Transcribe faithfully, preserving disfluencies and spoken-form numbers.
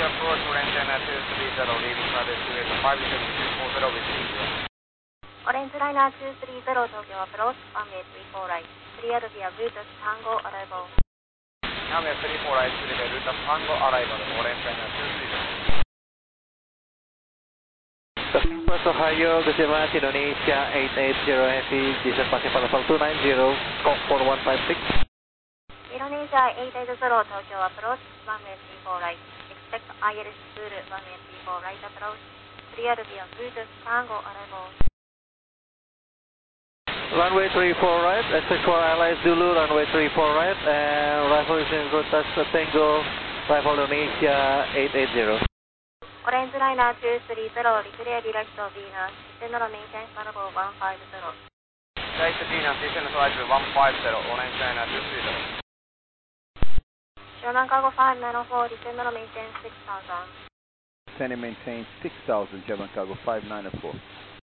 approach orange liner two three zero, leaving service to five seven two four zero with C U. Orange liner two three zero, Tokyo approach, runway three four right, cleared via Bluetooth Tango arrival. Runway three four right, cleared via Bluetooth Tango arrival, orange liner two three zero. West Ohio, Good March, Indonesia eight eight zero Heavy, descent passing Palafal two nine zero, Kong four one five six. Indonesia eight eight zero, Tokyo approach, runway three four right, expect I L S Zulu, runway three four right approach, cleared via Bluetooth Tango arrival. Runway three four right, expect for Allies Zulu, runway three four right, and rifle is in route as Tango, rifle Indonesia eight eight zero. Orange liner two three zero, declare direct to Venus, descend on maintain level one five zero. Direct to Venus, descend to altitude one five zero, orange liner two three zero. German cargo five nine four, descend on maintain six thousand. Descend and maintain six thousand, German cargo five nine four.